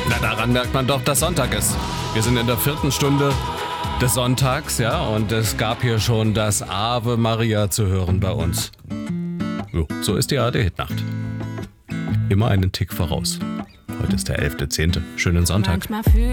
Na, daran merkt man doch, dass Sonntag ist. Wir sind in der 4. Stunde des Sonntags, ja, und es gab hier schon das Ave Maria zu hören bei uns. Jo, so ist die ARD-Hitnacht. Immer einen Tick voraus. Heute ist der 11.10. Schönen Sonntag.